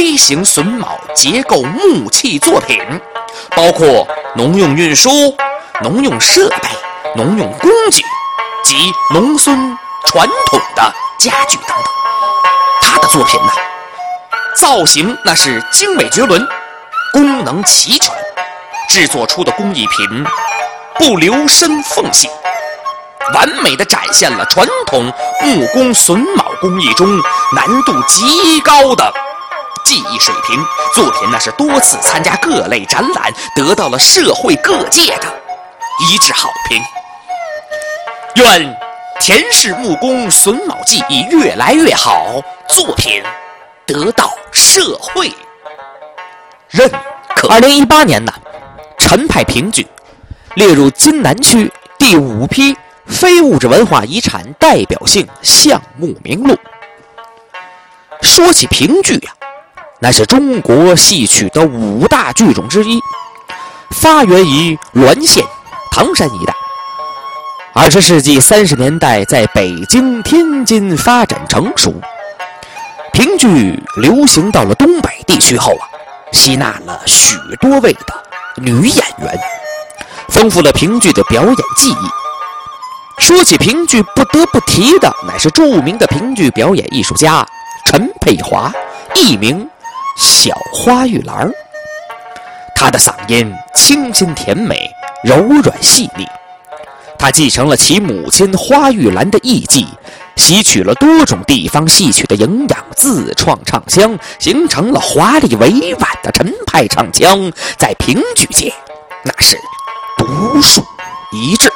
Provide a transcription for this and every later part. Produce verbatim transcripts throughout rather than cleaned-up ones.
微型榫卯结构木器作品，包括农用运输、农用设备、农用工具及农村传统的家具等等。他的作品呢，造型那是精美绝伦，功能齐全，制作出的工艺品不留深缝隙，完美地展现了传统木工榫卯工艺中难度极高的技艺水平。作品那是多次参加各类展览，得到了社会各界的一致好评。愿田氏木工榫卯技艺越来越好，作品得到社会认可。二零一八年呢，陈派评剧列入津南区第五批非物质文化遗产代表性项目名录。说起评剧呀、啊，那是中国戏曲的五大剧种之一，发源于滦县唐山一带。二十世纪三十年代在北京、天津发展成熟，评剧流行到了东北地区后啊，吸纳了许多位的女演员，丰富了评剧的表演技艺。说起评剧，不得不提的乃是著名的评剧表演艺术家陈佩华，艺名小花玉兰。她的嗓音清新甜美，柔软细腻。她继承了其母亲花玉兰的艺伎，吸取了多种地方戏曲的营养，自创唱腔，形成了华丽委婉的陈派唱腔，在评剧界那是独树一帜。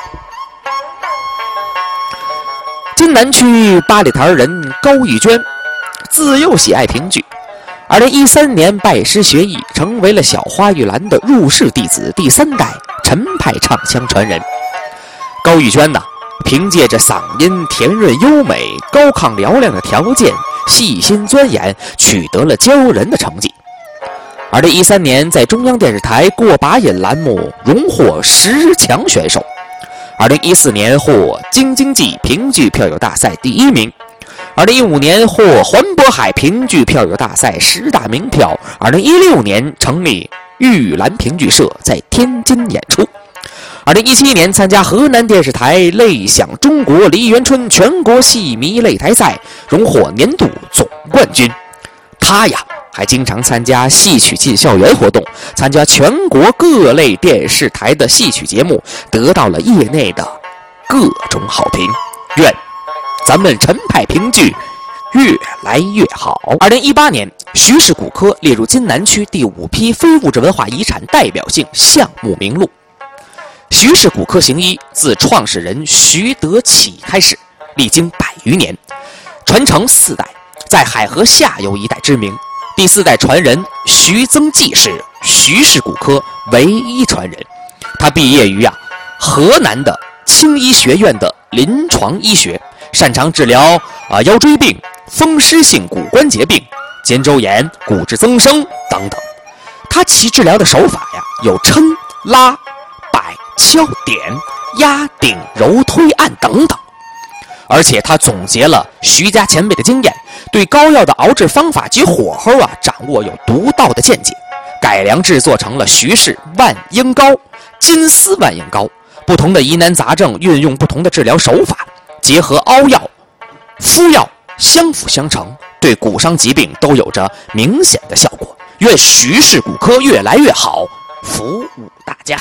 津南区八里台人高玉娟自幼喜爱评剧，二零一三年拜师学艺，成为了小花玉兰的入室弟子，第三代陈派唱腔传人。高玉娟呢，凭借着嗓音甜润优美、高亢嘹亮的条件，细心钻研，取得了骄人的成绩。二零一三年在中央电视台过把瘾栏目荣获十强选手。二零一四年获京津冀评剧票友大赛第一名。二零一五年获环渤海评剧票友大赛十大名票。二零一六年成立玉兰评剧社，在天津演出。二零一七年参加河南电视台类享中国梨园春全国戏迷擂台赛，荣获年度总冠军。他呀，还经常参加戏曲进校园活动，参加全国各类电视台的戏曲节目，得到了业内的各种好评。愿咱们陈派评剧越来越好。二零一八年，徐氏骨科列入津南区第五批非物质文化遗产代表性项目名录。徐氏骨科行医自创始人徐德启开始，历经百余年，传承四代，在海河下游一带知名。第四代传人徐增济是徐氏骨科唯一传人。他毕业于啊河南的青医学院的临床医学，擅长治疗啊腰椎病、风湿性骨关节病、肩周炎、骨质增生等等。他其治疗的手法呀，有抻、拉、摆、敲、点、压、顶、揉、推、按等等。而且他总结了徐家前辈的经验，对膏药的熬制方法及火候啊掌握有独到的见解，改良制作成了徐氏万应膏、金丝万应膏。不同的疑难杂症运用不同的治疗手法，结合凹药、敷药相辅相成，对骨伤疾病都有着明显的效果。愿徐氏骨科越来越好，服务大家。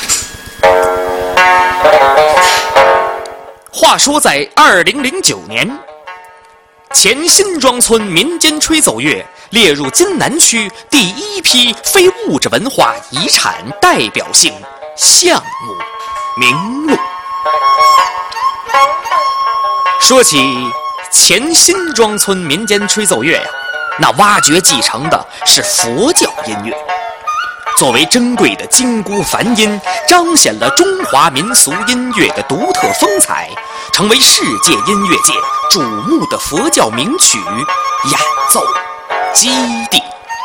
话说在二零零九年，前辛庄村民间吹奏乐列入津南区第一批非物质文化遗产代表性项目名录。说起前辛庄村民间吹奏乐呀，那挖掘继承的是佛教音乐，作为珍贵的金箍梵音，彰显了中华民俗音乐的独特风采，成为世界音乐界瞩目的佛教名曲演奏基地。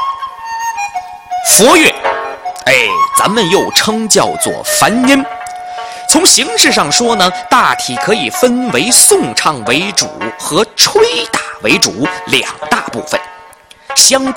佛乐，哎，咱们又称叫做梵音。从形式上说呢，大体可以分为颂唱为主和吹打为主两大部分。相